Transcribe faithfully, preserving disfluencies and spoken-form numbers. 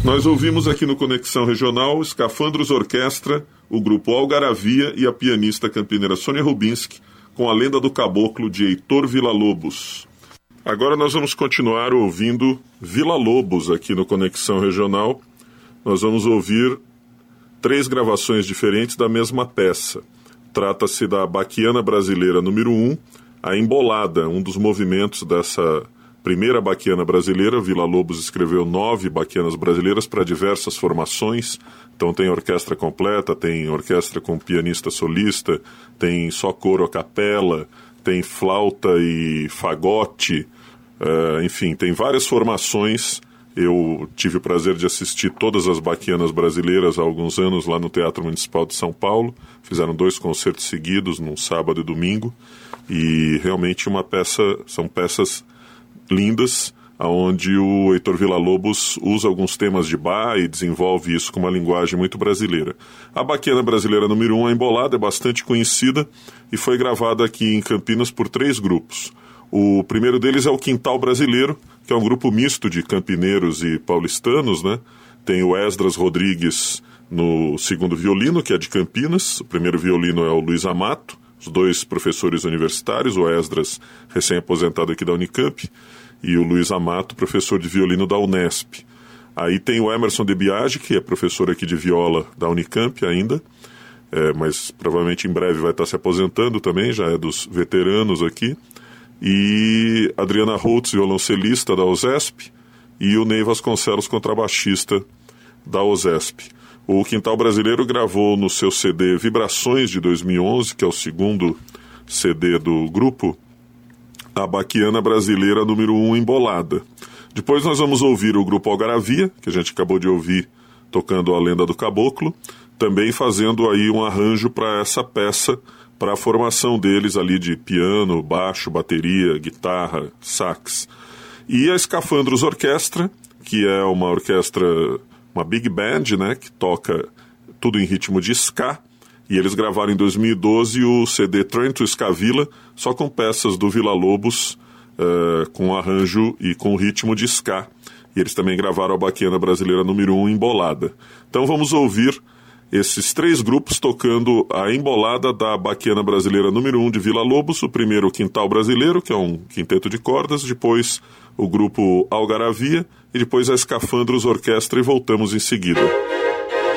Nós ouvimos aqui no Conexão Regional Escafandros Orquestra, o grupo Algaravia e a pianista campineira Sônia Rubinski, com a Lenda do Caboclo de Heitor Villa-Lobos. Agora nós vamos continuar ouvindo Villa-Lobos aqui no Conexão Regional. Nós vamos ouvir três gravações diferentes da mesma peça. Trata-se da Baquiana Brasileira número um, a Embolada, um dos movimentos dessa primeira Baquiana Brasileira. Villa-Lobos escreveu nove Baquianas Brasileiras para diversas formações. Então tem orquestra completa, tem orquestra com pianista solista, tem só coro a capela, tem flauta e fagote, uh, enfim, tem várias formações. Eu tive o prazer de assistir todas as Baquianas Brasileiras há alguns anos lá no Teatro Municipal de São Paulo. Fizeram dois concertos seguidos, num sábado e domingo, e realmente uma peça, são peças lindas, onde o Heitor Villa-Lobos usa alguns temas de Bach e desenvolve isso com uma linguagem muito brasileira. A Baquiana Brasileira número um, a Embolada, é bastante conhecida e foi gravada aqui em Campinas por três grupos. O primeiro deles é o Quintal Brasileiro, que é um grupo misto de campineiros e paulistanos, né? Tem o Esdras Rodrigues no segundo violino, que é de Campinas. O primeiro violino é o Luiz Amato, os dois professores universitários, o Esdras, recém-aposentado aqui da Unicamp, e o Luiz Amato, professor de violino da Unesp. Aí tem o Emerson de Biagi, que é professor aqui de viola da Unicamp ainda, é, mas provavelmente em breve vai estar se aposentando também, já é dos veteranos aqui. E Adriana Holtz, violoncelista da OSESP, e o Ney Vasconcelos, contrabaixista da OSESP. O Quintal Brasileiro gravou no seu C D Vibrações de dois mil e onze, que é o segundo C D do grupo, a Baquiana Brasileira número um, Embolada. Depois nós vamos ouvir o grupo Algaravia, que a gente acabou de ouvir tocando a Lenda do Caboclo, também fazendo aí um arranjo para essa peça, para a formação deles ali de piano, baixo, bateria, guitarra, sax. E a Escafandros Orquestra, que é uma orquestra, uma big band, né, que toca tudo em ritmo de ska, e eles gravaram em dois mil e doze o C D Train to Escavila, só com peças do Villa-Lobos, uh, com arranjo e com ritmo de ska. E eles também gravaram a Baquiana Brasileira número um, Embolada. Então vamos ouvir esses três grupos tocando a Embolada da Baquiana Brasileira número um de Villa-Lobos. O primeiro, o Quintal Brasileiro, que é um quinteto de cordas, depois o grupo Algaravia e depois a Escafandros Orquestra, e voltamos em seguida.